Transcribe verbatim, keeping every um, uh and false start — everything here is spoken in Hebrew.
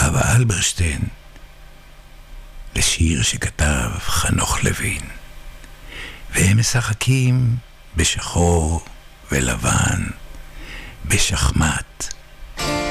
חווה אלברשטיין, לשיר שכתב חנוך לוין. והם משחקים בשחור ולבן, בשחמט